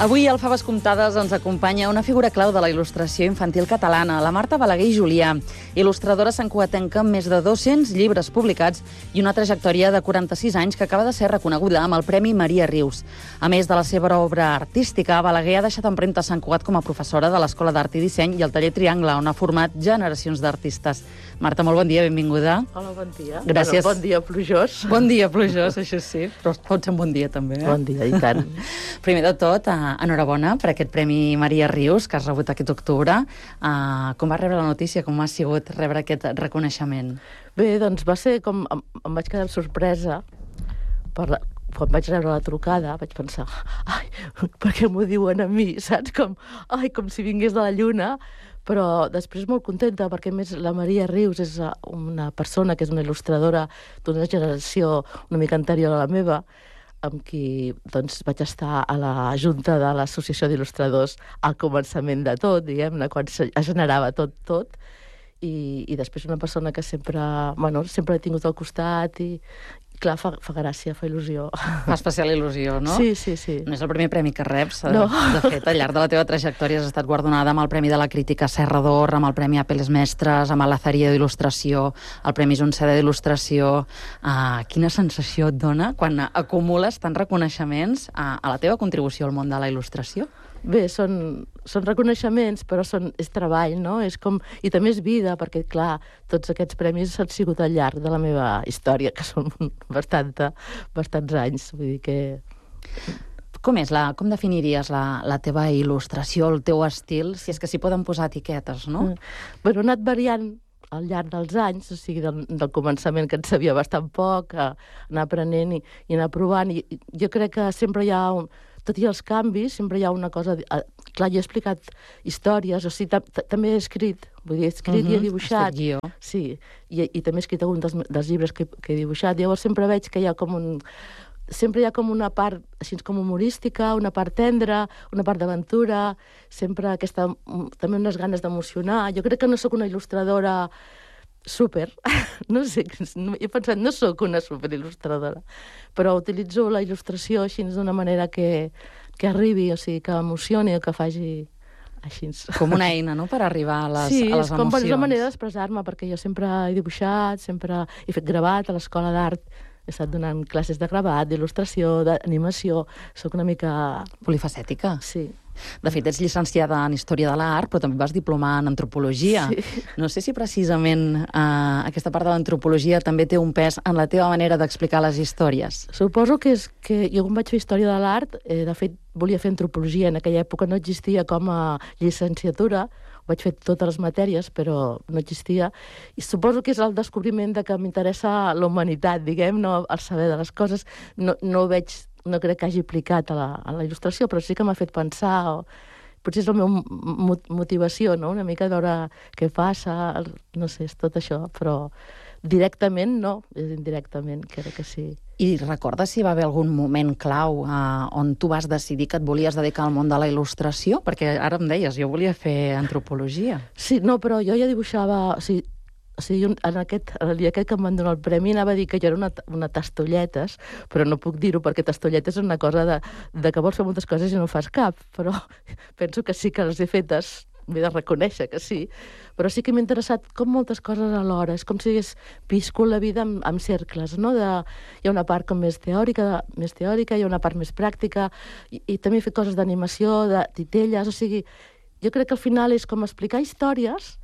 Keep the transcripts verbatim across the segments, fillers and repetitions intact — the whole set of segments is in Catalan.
Avui al Faves Comptades ens acompanya una figura clau de la il·lustració infantil catalana, la Marta Balaguer i Julià, il·lustradora santcugatenca amb més de dos-cents llibres publicats i una trajectòria de quaranta-sis anys que acaba de ser reconeguda amb el Premi Maria Rius. A més de la seva obra artística, Balaguer ha deixat empremta a Sant Cugat com a professora de l'Escola d'Art i Disseny i el Taller Triangle, on ha format generacions d'artistes. Marta, molt bon dia, benvinguda. Hola, bon dia. Gràcies. Bueno, bon dia plujós. Bon dia plujós, això sí, però pot ser un bon dia també. Eh? Bon dia, i tant. Primer de tot, uh, enhorabona per aquest Premi Maria Rius que has rebut aquest octubre. Uh, com vas rebre la notícia? Com ha sigut rebre aquest reconeixement? Bé, doncs va ser com... Em, em vaig quedar amb sorpresa per la, quan vaig rebre la trucada, vaig pensar, ai, per què m'ho diuen a mi, saps? Com, ai, com si vingués de la lluna, però després molt contenta perquè, a més, la Maria Rius és una persona que és una il·lustradora d'una generació una mica anterior a la meva, amb qui doncs, vaig estar a la junta de l'Associació d'Il·lustradors al començament de tot, diguem-ne, quan es generava tot, tot, i, i després una persona que sempre, bueno, sempre he tingut al costat i, clar, fa, fa gràcia, fa il·lusió. Fa especial il·lusió, no? Sí, sí, sí. No és el primer premi que reps. No. De fet, al llarg de la teva trajectòria has estat guardonada amb el Premi de la Crítica Serra d'Or, amb el Premi Apeles Mestres, amb el Lazaria d'Il·lustració, el Premi Junceda d'Il·lustració. Uh, quina sensació et dona quan acumules tants reconeixements a, a la teva contribució al món de la il·lustració? Bé, són, són reconeixements, però són, és treball, no? És com, i també és vida, perquè, clar, tots aquests premis han sigut al llarg de la meva història, que són bastanta, bastants anys. Vull dir que... Com és la, com definiries la, la teva il·lustració, el teu estil, si és que s'hi poden posar etiquetes, no? Mm. Bueno, he anat variant al llarg dels anys, o sigui, del, del començament, que en sabia bastant poc, a anar aprenent i, i anar provant, i, i jo crec que sempre hi ha un... Tot i els canvis, sempre hi ha una cosa... Clar, jo he explicat històries, o sigui, també he escrit, vull dir, he escrit uh-huh, i he dibuixat. Has fet guió. Sí, i, i també he escrit algun dels, dels llibres que, que he dibuixat. Llavors sempre veig que hi ha com un... Sempre hi ha com una part, així com humorística, una part tendra, una part d'aventura, sempre aquesta... també unes ganes d'emocionar. Jo crec que no sóc una il·lustradora súper, no sé, he pensat, no sóc una superil·lustradora, però utilitzo la il·lustració així d'una manera que, que arribi, o sigui, que emocioni o que faci així. Com una eina, no?, per arribar a les, sí, a les emocions. Sí, és com una manera d'expressar-me, perquè jo sempre he dibuixat, sempre he fet gravat a l'Escola d'Art, he estat donant classes de gravat, d'il·lustració, d'animació, sóc una mica... Polifacètica. Sí. De fet, ets llicenciada en Història de l'Art, però també vas diplomar en Antropologia. Sí. No sé si precisament eh, aquesta part de l'antropologia també té un pes en la teva manera d'explicar les històries. Suposo que és que jo quan vaig fer Història de l'Art, eh, de fet, volia fer Antropologia. En aquella època no existia com a llicenciatura, vaig fer totes les matèries, però no existia. I suposo que és el descobriment de que m'interessa la humanitat, diguem, no el saber de les coses. No, no ho veig... no crec que hagi aplicat a la, a la il·lustració, però sí que m'ha fet pensar, o potser és la meva motivació, no?, una mica veure què passa, no sé, és tot això, però directament no, és indirectament, crec que sí. I recordes si va haver algun moment clau eh, on tu vas decidir que et volies dedicar al món de la il·lustració? Perquè ara em deies, jo volia fer antropologia. Sí, no, però jo ja dibuixava... O sigui, O sigui, en aquest, el dia aquest que em van donar el premi anava a dir que jo era una, una tastolletes, però no puc dir-ho perquè tastolletes és una cosa de, de que vols fer moltes coses i no fas cap, però penso que sí que les he fetes, m'he de reconèixer que sí, però sí que m'ha interessat com moltes coses alhora, és com si hagués viscut la vida amb, amb cercles, no? De, hi ha una part com més teòrica, més teòrica, hi ha una part més pràctica, i, i també he fet coses d'animació, de titelles, o sigui, jo crec que al final és com explicar històries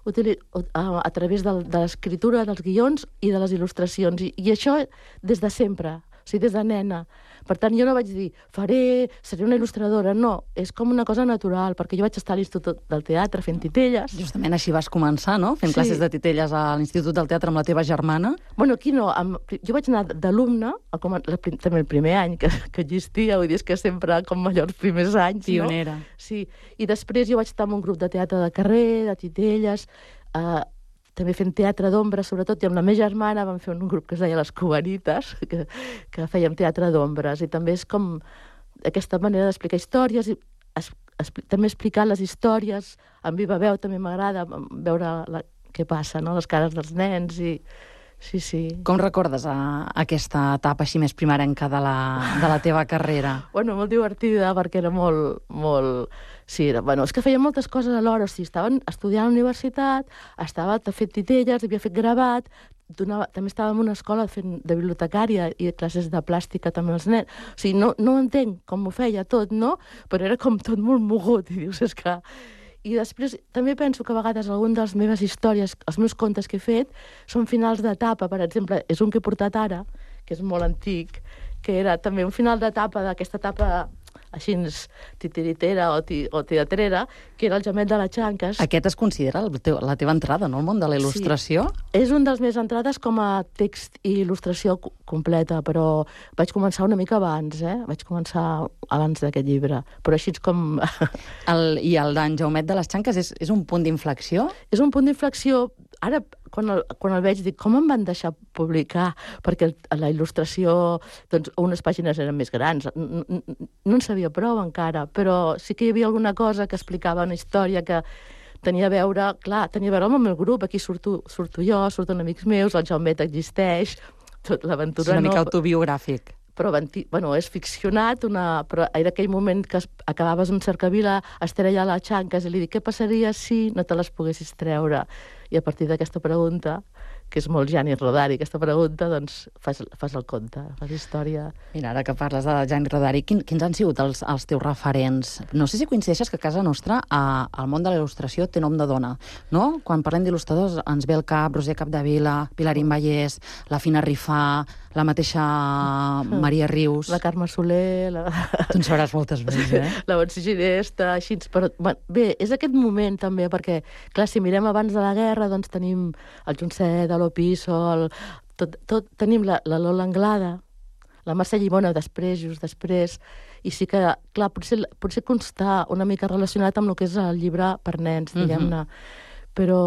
a, a través de, de l'escriptura, dels guions i de les il·lustracions. I, i això des de sempre, o sigui, des de nena. Per tant, jo no vaig dir, faré, seré una il·lustradora, no. És com una cosa natural, perquè jo vaig estar a l'Institut del Teatre fent titelles. Justament així vas començar, no?, fent sí. classes de titelles a l'Institut del Teatre amb la teva germana. Bueno, aquí no. Amb, jo vaig anar d'alumne, també el primer any que, que existia, vull dir, és que sempre com allò els primers anys, pionera. No? Sí. I després jo vaig estar en un grup de teatre de carrer, de titelles, eh, també fent teatre d'ombra, sobretot, i amb la meva germana vam fer un grup que es deia Les Cubanites, que, que fèiem teatre d'ombres, i també és com aquesta manera d'explicar històries, i es, es, també explicar les històries en viva veu, també m'agrada veure la, què passa, no?, les cares dels nens, i sí, sí. Com recordes a, aquesta etapa així més primerenca de la, de la teva carrera? Bueno, molt divertida, perquè era molt... molt... Sí, era, bueno, és que feia moltes coses alhora. O sigui, estaven estudiant a la universitat, estava fent titelles, havia fet gravat, donava, també estava en una escola fent de bibliotecària i de classes de plàstica també als nens. O sigui, no, no entenc com ho feia tot, no? Però era com tot molt mogut, i dius, és que... I després també penso que a vegades alguna de les meves històries, els meus contes que he fet, són finals d'etapa. Per exemple, és un que he portat ara, que és molt antic, que era també un final d'etapa d'aquesta etapa així titiritera o, ti, o teatrera, que era el Jamet de les Xanques. Aquest es considera el teu, la teva entrada, no?, al món de la il·lustració? Sí. És un dels més entrades com a text i il·lustració completa, però vaig començar una mica abans, eh? Vaig començar abans d'aquest llibre, però així com... el, I el d'en Jaumet de les Xanques és, és un punt d'inflexió? És un punt d'inflexió. Ara, quan el, quan el veig, dic, com em van deixar publicar? Perquè el, la il·lustració, doncs, unes pàgines eren més grans. No, no, no en sabia prou encara, però sí que hi havia alguna cosa que explicava una història que tenia a veure, clar, tenia a veure amb el meu grup. Aquí surto, surto jo, surten amics meus, el Jaumet existeix, tot l'aventura no... És una mica autobiogràfic. Però bueno, és ficcionat, una... però era aquell moment que es... acabaves un cercavila, es treia les xanques i li dic, què passaria si no te les poguessis treure? I a partir d'aquesta pregunta, que és molt Gianni Rodari, aquesta pregunta, doncs fas, fas el conte, fas història. Mira, ara que parles de Gianni Rodari, quin, quins han sigut els, els teus referents? No sé si coincideixes que a casa nostra a, el món de la il·lustració té nom de dona, no? Quan parlem d'il·lustradors ens ve el cap Roser Capdevila, Pilarín Vallès, la Fina Rifà, la mateixa Maria Rius... La Carme Soler... La... Tu en sabràs moltes més, eh? La Montse Ginesta, així... Però, bé, és aquest moment també, perquè, clar, si mirem abans de la guerra, doncs tenim el Joncet, l'Opiso, el... tot, tot, tenim la, la Lola Anglada, la Mercè Llimona després, just després, i sí que, clar, potser, potser constar una mica relacionat amb el que és el llibre per nens, diguem-ne, uh-huh. Però...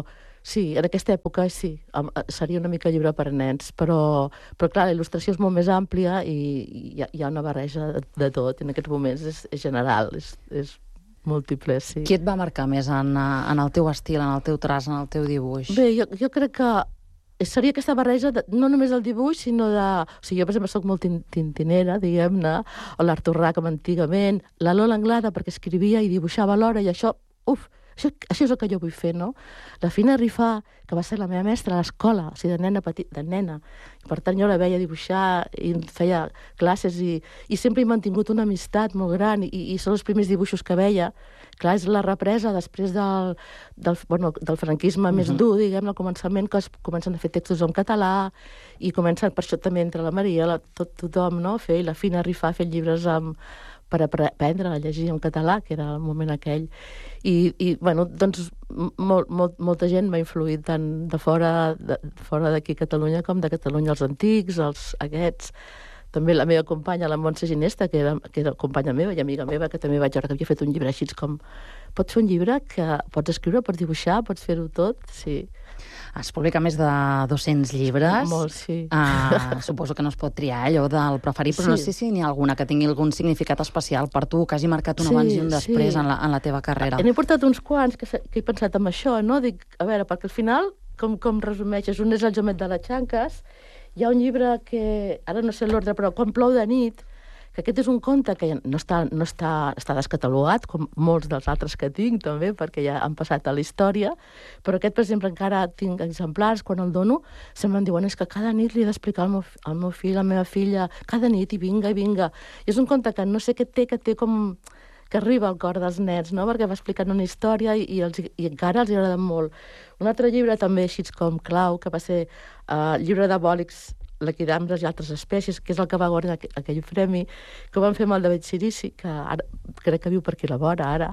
Sí, en aquesta època sí, seria una mica llibre per a nens, però, però clar, la il·lustració és molt més àmplia i hi ha, hi ha una barreja de, de tot, i en aquests moments és, és general, és, és múltiple, sí. Qui et va marcar més en, en el teu estil, en el teu traç, en el teu dibuix? Bé, jo, jo crec que seria aquesta barreja, de, no només del dibuix, sinó de... O sigui, jo, per exemple, soc molt tintinera, diguem-ne, o l'Artur Rackham antigament, la Lola Anglada, perquè escrivia i dibuixava alhora, i això, uf, Això, això és el que jo vull fer, no? La Fina Rifà, que va ser la meva mestra a l'escola, o sigui, de nena petit, de nena. I per tant, jo la veia dibuixar i feia classes i, i sempre he mantingut una amistat molt gran i, i són els primers dibuixos que veia. Clar, és la represa després del, del, bueno, del franquisme uh-huh. més dur, diguem, al començament, que es comencen a fer textos en català i comencen, per això també entre la Maria, la, tot, tothom, no?, fer, i la Fina Rifà fent llibres amb per aprendre a llegir en català, que era el moment aquell. I, i bueno, doncs, molt, molt, molta gent m'ha influït tant de fora de, fora d'aquí a Catalunya com de Catalunya, els antics, els aquests. També la meva companya, la Montse Ginesta, que era, que era companya meva i amiga meva, que també vaig veure que havia fet un llibre així com... Pots fer un llibre que pots escriure, pots dibuixar, pots fer-ho tot, sí. Has publicat més de dos-cents llibres. Molt, sí. Uh, suposo que no es pot triar allò del preferit, però sí. No sé si n'hi ha alguna que tingui algun significat especial per tu, que hagi marcat un sí, abans i un després sí. en, la, en la teva carrera. N'he portat uns quants que, que he pensat en això, no? Dic, a veure, perquè al final, com, com resumeixes, un és el Jamet de les Xanques, hi ha un llibre que, ara no sé l'ordre, però Quan plou de nit, que aquest és un conte que no està, no està, està descatalogat, com molts dels altres que tinc, també, perquè ja han passat a la història, però aquest, per exemple, encara tinc exemplars, quan el dono, sempre em diuen, és que cada nit li he d'explicar al, meu, al meu fill, a la meva filla, cada nit, i vinga, i vinga. I és un conte que no sé què té, que té com... que arriba al cor dels nens, no?, perquè va explicant una història i, i, els, i encara els agrada molt. Un altre llibre també així com Clau, que va ser uh, el llibre de bòlics, l'equidambres i altres espècies, que és el que va guanyar aqu aquell premi, que ho van fer amb el David Cirici, que ara, crec que viu per aquí a la vora, ara.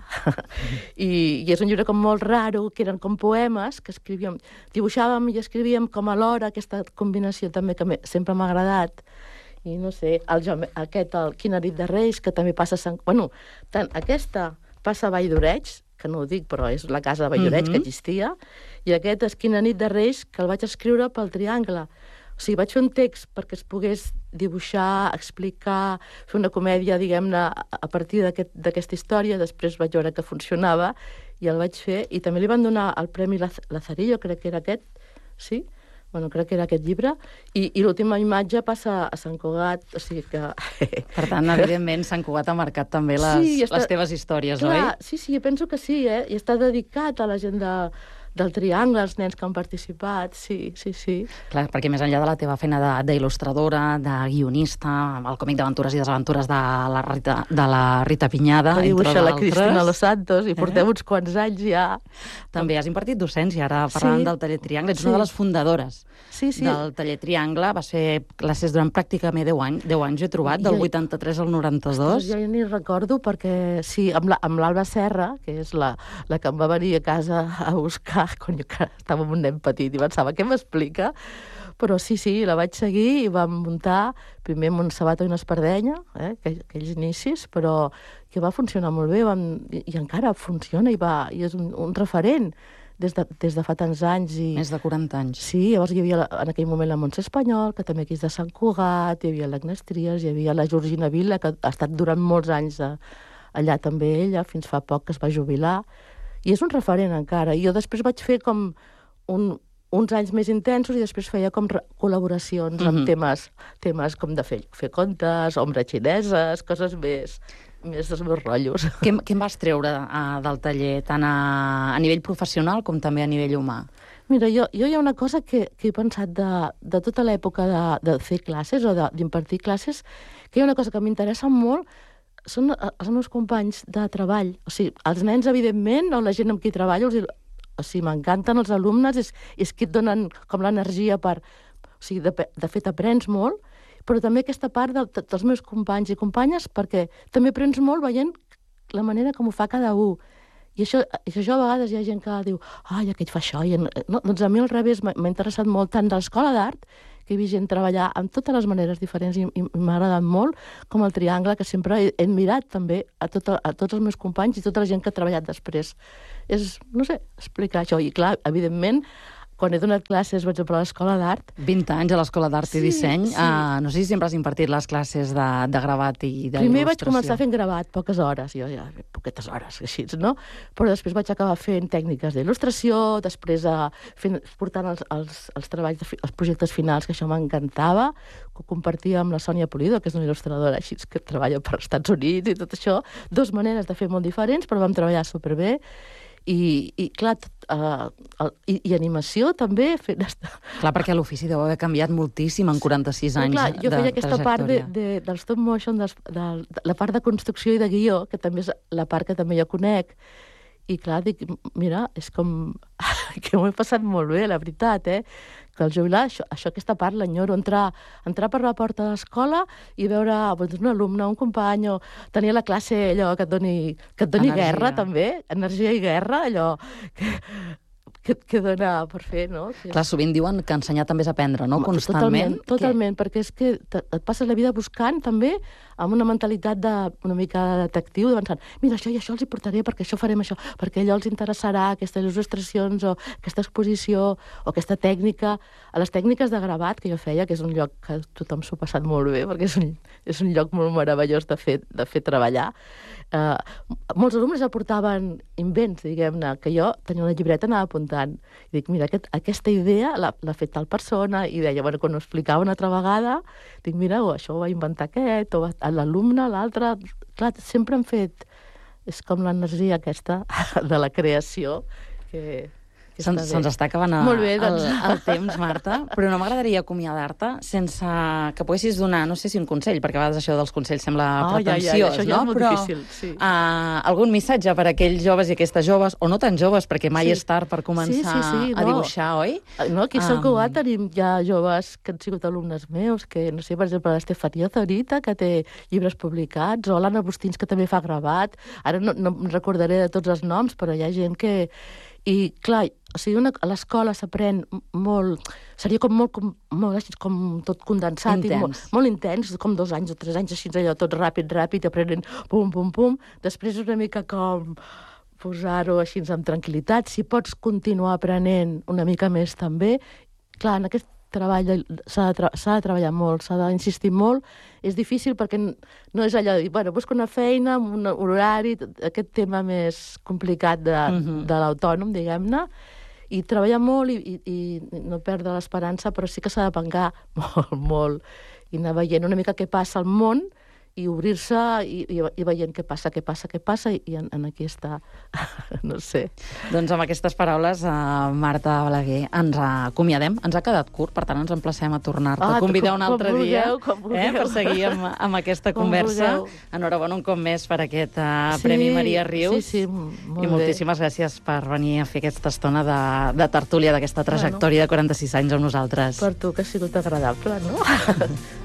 I, I és un llibre com molt raro, que eren com poemes, que escrivíem, dibuixàvem i escrivíem com alhora, aquesta combinació també que sempre m'ha agradat. I no sé, el, aquest, el Quina nit de Reis, que també passa a Sant... Bueno, tant aquesta passa a Vall d'Oreig, que no ho dic, però és la casa de Vall d'Oreig, uh-huh. que existia, i aquest és Quina nit de Reis, que el vaig escriure pel Triangle. O sigui, vaig fer un text perquè es pogués dibuixar, explicar, fer una comèdia, diguem-ne, a partir d'aquesta aquest, història. Després vaig veure que funcionava i el vaig fer. I també li van donar el Premi Lazarillo, crec que era aquest, sí? bueno, crec que era aquest llibre, i, i l'última imatge passa a Sant Cugat, o sigui que... Per tant, evidentment, Sant Cugat ha marcat també les, sí, està... les teves històries, Clar, oi? Sí, sí, jo penso que sí, eh? I està dedicat a la gent de, del Triangle, els nens que han participat, sí, sí, sí. Clar, perquè més enllà de la teva feina d'il·lustradora, de, de guionista, el còmic d'aventures i desaventures de la Rita, de la Rita Pinyada, que entre dibuixa la d'altres. Cristina Los Santos, i portem Eh? uns quants anys ja. També has impartit docència, ara parlant Sí. del Taller Triangle. Ets Sí. una de les fundadores Sí, sí. del Taller Triangle. Vas fer classes durant pràcticament deu anys, deu anys he trobat, del Jo- vuitanta-tres al noranta-dos. Jo ja ni recordo perquè, sí, amb la- amb l'Alba Serra, que és la, la que em va venir a casa a buscar quan jo encara estava amb un nen petit i pensava, què m'explica? Però sí, sí, la vaig seguir i vam muntar primer amb un Sabato i una Espardenya, eh, aquells, aquells inicis, però que va funcionar molt bé vam, i, i encara funciona i, va, i és un, un referent des de, des de fa tants anys. I... Més de quaranta anys. Sí, llavors hi havia la, en aquell moment la Montse Espanyol, que també aquí és de Sant Cugat, hi havia l'Agnès Trias, hi havia la Georgina Vila, que ha estat durant molts anys a, allà també ella, fins fa poc que es va jubilar, i és un referent encara. I jo després vaig fer com un, uns anys més intensos i després feia com re- col·laboracions mm-hmm. amb temes, temes com de fer, fer contes, ombres xineses, coses més, més dels meus rotllos. Què, què en vas treure uh, del taller, tant a, a nivell professional com també a nivell humà? Mira, jo, jo hi ha una cosa que, que he pensat de, de tota l'època de, de fer classes o de- d'impartir classes, que hi ha una cosa que m'interessa molt, són els meus companys de treball. O sigui, els nens, evidentment, o la gent amb qui treballo, els, o sigui, m'encanten els alumnes, és, és que et donen com l'energia per... O sigui, de, de fet, aprens molt, però també aquesta part de, de, dels meus companys i companyes, perquè també aprens molt veient la manera com ho fa cada un. I això, i això a vegades hi ha gent que diu ai, aquell fa això. I en... no, doncs a mi al revés m'ha m'ha interessat molt tant de l'escola d'art, que he vist gent treballar amb totes les maneres diferents i, i m'ha agradat molt, com el Triangle, que sempre he, he admirat també a, tot, a tots els meus companys i tota la gent que ha treballat després. És, no sé, explicar això. I clar, evidentment, quan he donat classes, per exemple, a l'escola d'art... vint anys a l'Escola d'Art Sí, i Disseny. sí. Uh, no sé si sempre has impartit les classes de, de gravat i d'il·lustració. Primer vaig començar fent gravat, poques hores, jo ja, poquetes hores, així, no? Però després vaig acabar fent tècniques d'il·lustració, després uh, fent, portant els, els, els treballs, de, fi- els projectes finals, que això m'encantava, que ho compartia amb la Sònia Pulido, que és una il·lustradora així, que treballa per als Estats Units i tot això. Dos maneres de fer molt diferents, però vam treballar superbé. I, i clar, tot, uh, el, i, i animació també fent... Clar, perquè l'ofici deu haver canviat moltíssim en quaranta-sis anys clar, jo de feia aquesta part de, trajectòria. de, del stop motion, dels, de, de, la part de construcció i de guió, que també és la part que també jo conec, i clar, dic, mira, és com... que m'ho he passat molt bé, la veritat, eh? Que al jubilar, això, això aquesta part l'enyoro, entrar, entrar per la porta de l'escola i veure doncs, un alumne, un company, o tenir a la classe allò que et doni, que et doni Energia. guerra, també, energia i guerra, allò que, que, que dona per fer, no? Que Clar, sovint diuen que ensenyar també és aprendre, no? Home, Constantment. Totalment, totalment, perquè és que te- et passes la vida buscant també amb una mentalitat de, una mica de detectiu, de pensant, mira, això i això els hi portaré perquè això farem això, perquè allò els interessarà, aquestes il·lustracions o aquesta exposició o aquesta tècnica. A les tècniques de gravat que jo feia, que és un lloc que tothom s'ho ha passat molt bé, perquè és un, és un lloc molt meravellós de fer, de fer treballar, eh, molts alumnes aportaven invents, diguem-ne, que jo tenia una llibreta, anava apuntant. I dic, mira, aquest, aquesta idea l'ha l'ha fet tal persona, i deia, bueno, quan ho explicava una altra vegada, dic, mira, oh, això ho va inventar aquest, o l'alumne, l'altre... Clar, sempre han fet... És com l'energia aquesta de la creació, que... que Se'ns està bé. se'ns està acabant a, Molt bé, doncs. el, el temps, Marta, però no m'agradaria acomiadar-te sense que poguessis donar, no sé si un consell, perquè a vegades això dels consells sembla Oh, ja, ja, ja, pretensiós, això ja no? és molt però difícil, sí. uh, algun missatge per a aquells joves i aquestes joves, o no tan joves, perquè mai Sí. és tard per començar Sí, sí, sí, a no. dibuixar, oi? No, aquí a Sant Um, Cugat tenim ja joves que han sigut alumnes meus, que, no sé, per exemple, l'Estefania Zorita, que té llibres publicats, o l'Anna Bustins, que també fa gravat. Ara no, no em recordaré de tots els noms, però hi ha gent que... I, clar, o sigui, una, a l'escola s'aprèn molt... Seria com molt, com, molt així, com tot condensat. Intens. I molt, molt intens, com dos anys o tres anys, així, allò tot ràpid, ràpid, aprenent pum, pum, pum. Després una mica com posar-ho així amb tranquil·litat. Si pots continuar aprenent una mica més també, clar, en aquest treball de- s'ha de, tra s'ha de treballar molt, s'ha d'insistir molt. És difícil perquè n- no és allò de dir, bueno, busco una feina amb un horari, tot aquest tema més complicat de, Mhm. de l'autònom, diguem-ne, i treballar molt i, i, i no perdre l'esperança, però sí que s'ha de pencar molt, molt, i anar veient una mica què passa al món, i obrir-se i, i, i veient què passa, què passa, què passa, i, i en, en aquí està, no sé. Doncs amb aquestes paraules, uh, Marta Balaguer, ens acomiadem. Ens ha quedat curt, per tant ens emplacem a tornar-te ah, a convidar com, un altre com vulgueu, dia eh, per seguir amb, amb aquesta com conversa. Vulgueu. Enhorabona un cop més per aquest uh, sí, Premi Maria Rius. Sí, sí, molt I moltíssimes bé. gràcies per venir a fer aquesta estona de, de tertúlia d'aquesta trajectòria bueno, de quaranta-sis anys amb nosaltres. Per tu, que ha sigut agradable, no?